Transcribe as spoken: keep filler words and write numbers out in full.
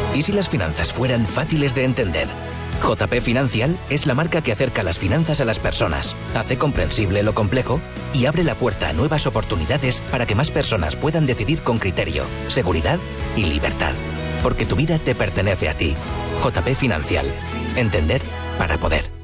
¿Y si las finanzas fueran fáciles de entender? J P Financial es la marca que acerca las finanzas a las personas, hace comprensible lo complejo y abre la puerta a nuevas oportunidades para que más personas puedan decidir con criterio, seguridad y libertad. Porque tu vida te pertenece a ti. J P Financial. Entender para poder.